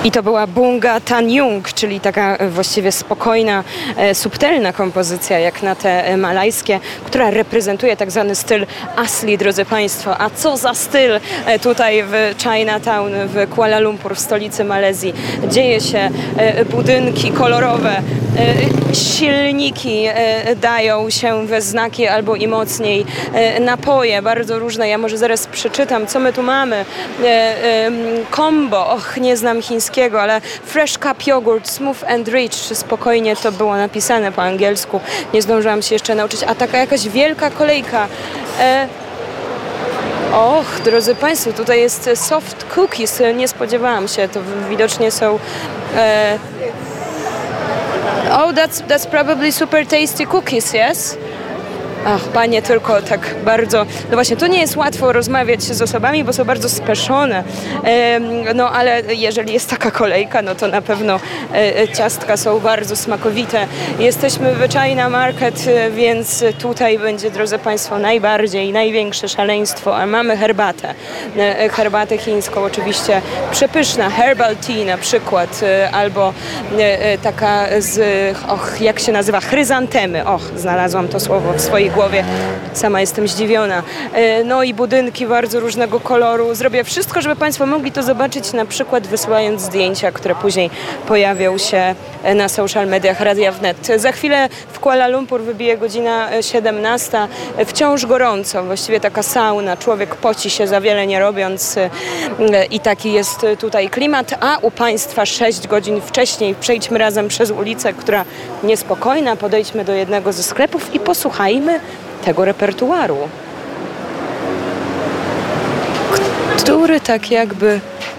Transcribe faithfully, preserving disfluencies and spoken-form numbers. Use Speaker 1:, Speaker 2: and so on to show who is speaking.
Speaker 1: I to była Bunga Tan Yung, czyli taka właściwie spokojna, e, subtelna kompozycja jak na te e, malajskie, która reprezentuje tak zwany styl asli, drodzy Państwo. A co za styl e, tutaj w Chinatown, w Kuala Lumpur, w stolicy Malezji. Dzieje się, e, budynki kolorowe, e, silniki e, dają się we znaki albo i mocniej. E, napoje bardzo różne. Ja może zaraz przeczytam, co my tu mamy. E, e, combo, och, nie znam chińskiego, ale fresh cup yogurt, smooth and rich, spokojnie to było napisane po angielsku, nie zdążyłam się jeszcze nauczyć, a taka jakaś wielka kolejka. E... Och, drodzy Państwo, tutaj jest soft cookies, nie spodziewałam się, to widocznie są... E... Oh, that's, that's probably super tasty cookies, yes? Ach, panie, tylko tak bardzo... No właśnie, to nie jest łatwo rozmawiać z osobami, bo są bardzo speszone. No ale jeżeli jest taka kolejka, no to na pewno ciastka są bardzo smakowite. Jesteśmy w China Market, więc tutaj będzie, drodzy Państwo, najbardziej, największe szaleństwo. A mamy herbatę. Herbatę chińską oczywiście przepyszna. Herbal tea na przykład. Albo taka z... Och, jak się nazywa? Chryzantemy. Och, znalazłam to słowo w swojej głowie. Sama jestem zdziwiona. No i budynki bardzo różnego koloru. Zrobię wszystko, żeby Państwo mogli to zobaczyć, na przykład wysyłając zdjęcia, które później pojawią się na social mediach Radia Wnet. Za chwilę w Kuala Lumpur wybije godzina siedemnasta. Wciąż gorąco, właściwie taka sauna. Człowiek poci się za wiele nie robiąc i taki jest tutaj klimat, a u Państwa sześć godzin wcześniej. Przejdźmy razem przez ulicę, która niespokojna. Podejdźmy do jednego ze sklepów i posłuchajmy tego repertuaru, który tak jakby